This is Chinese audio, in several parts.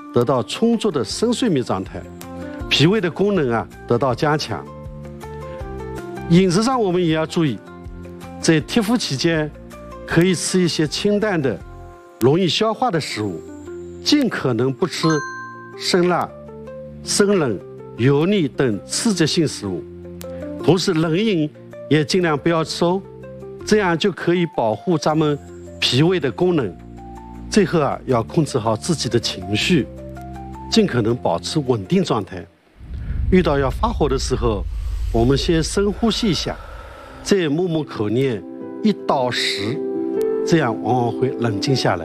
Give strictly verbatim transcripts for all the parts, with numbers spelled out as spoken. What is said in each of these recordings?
得到充足的深睡眠状态，脾胃的功能啊得到加强。饮食上我们也要注意，在贴敷期间可以吃一些清淡的、容易消化的食物，尽可能不吃生辣、生冷、油腻等刺激性食物。同时冷饮也尽量不要吃哦，这样就可以保护咱们脾胃的功能。最后啊，要控制好自己的情绪，尽可能保持稳定状态。遇到要发火的时候，我们先深呼吸一下，再默默口念一到十，这样往往会冷静下来。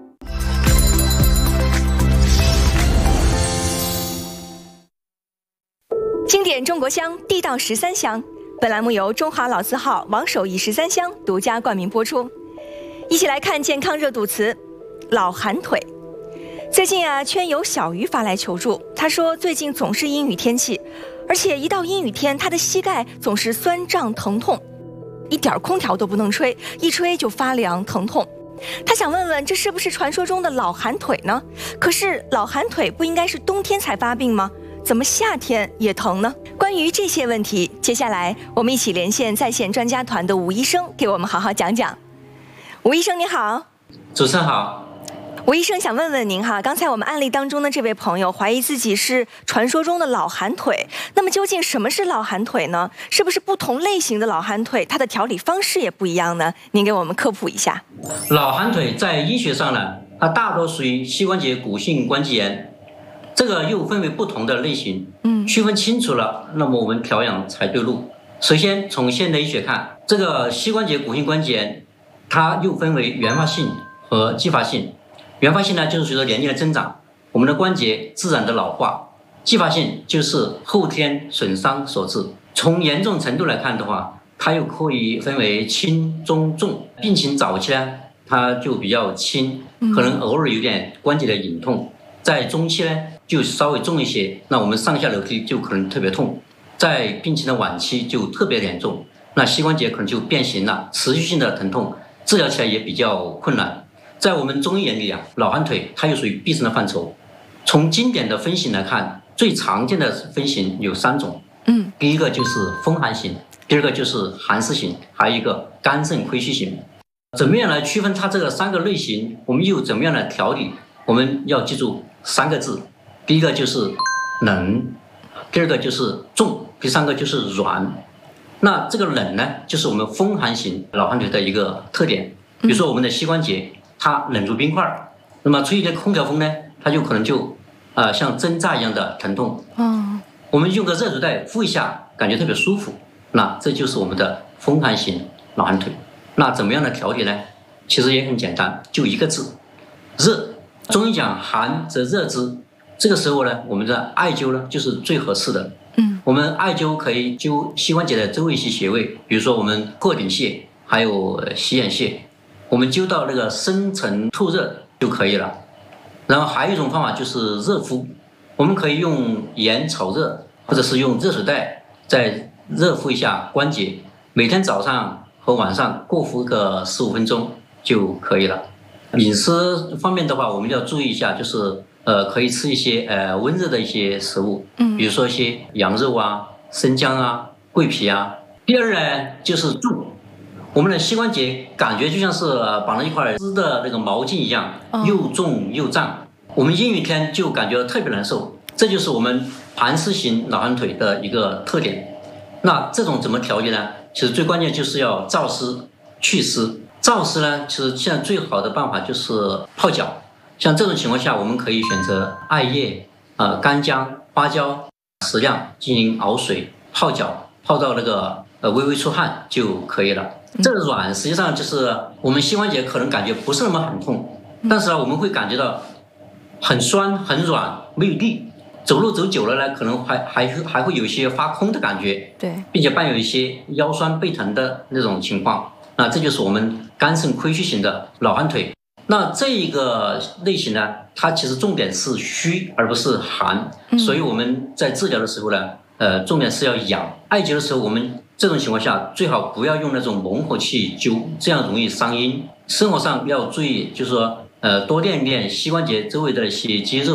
经典中国香，地道十三香。本栏目由中华老字号王守义十三香独家冠名播出。一起来看健康热度词，老寒腿。最近啊，圈友小鱼发来求助，他说最近总是阴雨天气，而且一到阴雨天，他的膝盖总是酸胀疼痛，一点空调都不能吹，一吹就发凉疼痛。他想问问，这是不是传说中的老寒腿呢？可是老寒腿不应该是冬天才发病吗？怎么夏天也疼呢？关于这些问题，接下来我们一起连线在线专家团的吴医生，给我们好好讲讲。吴医生你好。 主持人好。 吴医生想问问您哈，刚才我们案例当中的这位朋友怀疑自己是传说中的老寒腿，那么究竟什么是老寒腿呢？是不是不同类型的老寒腿它的调理方式也不一样呢？您给我们科普一下。 老寒腿在医学上呢，它大多属于膝关节骨性关节炎，这个又分为不同的类型，嗯，区分清楚了，那么我们调养才对路。首先从现代医学看，这个膝关节骨性关节炎，它又分为原发性和继发性。原发性呢，就是随着年龄的增长，我们的关节自然的老化；继发性就是后天损伤所致。从严重程度来看的话，它又可以分为轻、中、重。病情早期呢，它就比较轻，可能偶尔有点关节的隐痛；在中期呢，就稍微重一些，那我们上下楼梯就可能特别痛；在病情的晚期就特别严重，那膝关节可能就变形了，持续性的疼痛，治疗起来也比较困难。在我们中医眼里啊，老寒腿它又属于必胜的范畴。从经典的分型来看，最常见的分型有三种。嗯，第一个就是风寒型，第二个就是寒湿型，还有一个肝肾亏虚型。怎么样来区分它这个三个类型？我们又怎么样来调理？我们要记住三个字，第一个就是冷，第二个就是重，第三个就是软。那这个冷呢，就是我们风寒型老寒腿的一个特点。比如说我们的膝关节，它冷如冰块，那么吹一点空调风呢，它就可能就呃像针扎一样的疼痛。嗯，我们用个热水袋敷一下，感觉特别舒服。那这就是我们的风寒型老寒腿。那怎么样的调理呢？其实也很简单，就一个字，热。中医讲寒则热之，这个时候呢，我们的艾灸呢就是最合适的。嗯，我们艾灸可以灸膝关节的周围一些穴位，比如说我们过顶穴，还有洗眼穴。我们灸到那个深层透热就可以了。然后还有一种方法就是热敷，我们可以用盐炒热，或者是用热水袋再热敷一下关节，每天早上和晚上各敷个十五分钟就可以了。饮食方面的话，我们要注意一下，就是呃可以吃一些呃温热的一些食物，嗯，比如说一些羊肉啊、生姜啊、桂皮啊。第二呢就是重。我们的膝关节感觉就像是绑了一块湿的那个毛巾一样，又重又胀，我们阴雨天就感觉特别难受。这就是我们寒湿型老寒腿的一个特点。那这种怎么调节呢？其实最关键就是要燥湿祛湿。燥湿呢，其实现在最好的办法就是泡脚。像这种情况下，我们可以选择艾叶、呃干姜、花椒适量进行熬水泡脚，泡到那个呃微微出汗就可以了。这个软实际上就是我们膝关节可能感觉不是那么很痛，但是呢我们会感觉到很酸很软没有力，走路走久了呢可能还还还会有一些发空的感觉，对，并且伴有一些腰酸背疼的那种情况。那这就是我们肝肾亏虚型的老寒腿。那这一个类型呢，它其实重点是虚而不是寒，嗯，所以我们在治疗的时候呢呃，重点是要养。艾灸的时候，我们这种情况下最好不要用那种猛火去灸，这样容易伤阴。生活上要注意，就是说，呃，多练一练膝关节周围的一些肌肉。